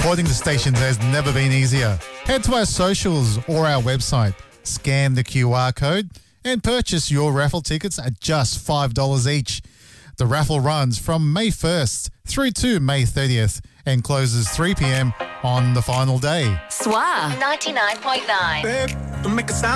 Supporting the stations has never been easier. Head to our socials or our website, scan the QR code and purchase your raffle tickets at just $5 each. The raffle runs from May 1st through to May 30th and closes 3 p.m. on the final day. SWA 99.9. Babe, don't make a sound.